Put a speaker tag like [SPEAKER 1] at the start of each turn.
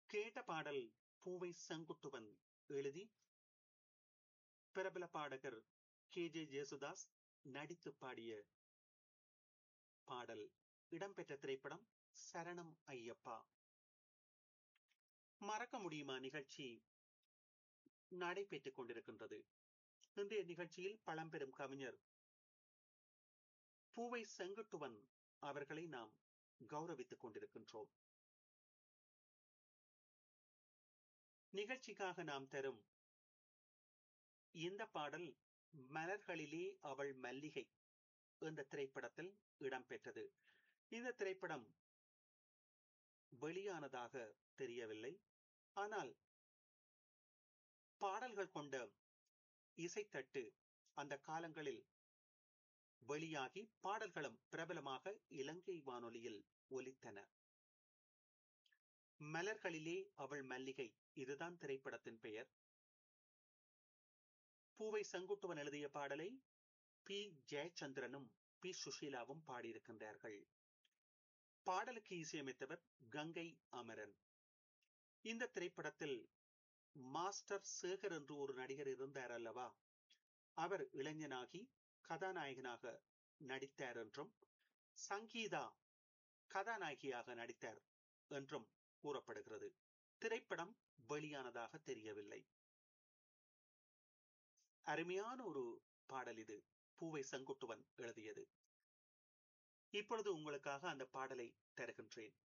[SPEAKER 1] கேட்ட பாடல் பூவை செங்குட்டுவன் எழுதி பிரபல பாடகர் கே ஜேசுதாஸ் நடித்து பாடிய பாடல் இடம்பெற்ற திரைப்படம் சரணம் ஐயப்பா. மறக்க முடியுமா நிகழ்ச்சி நடைபெற்றுக் கொண்டிருக்கின்றது. இன்றைய நிகழ்ச்சியில் பழம்பெரும் கவிஞர் பூவை செங்குட்டுவன் அவர்களை நாம் கௌரவித்துக் கொண்டிருக்கின்றோம். நிகழ்ச்சிக்காக நாம் தரும் இந்த பாடல் மலர்களிலே அவள் மல்லிகை என்ற திரைப்படத்தில் இடம்பெற்றது. இந்த திரைப்படம் வெளியானதாக தெரியவில்லை. ஆனால் பாடல்கள் கொண்ட இசைத்தட்டு அந்த காலங்களில் வெளியாகி பாடல்களும் பிரபலமாக இலங்கை வானொலியில் ஒலித்தன. மலர்களிலே அவள் மல்லிகை இதுதான் திரைப்படத்தின் பெயர். பூவை செங்குட்டுவன் எழுதிய பாடலை பி ஜெயச்சந்திரனும் பி சுஷீலாவும் பாடியிருக்கின்றார்கள். பாடலுக்கு இசையமைத்தவர் கங்கை அமரன். இந்த திரைப்படத்தில் மாஸ்டர் சேகர் என்று ஒரு நடிகர் இருந்தார் அல்லவா, அவர் இளைஞனாகி கதாநாயகனாக நடித்தார் என்றும் சங்கீதா கதாநாயகியாக நடித்தார் என்றும் கூறப்படுகிறது. திரைப்படம் வெளியானதாக தெரியவில்லை. அருமையான ஒரு பாடல் இது, பூவை செங்குட்டுவன் எழுதியது. இப்பொழுது உங்களுக்காக அந்த பாடலை தருகின்றேன்.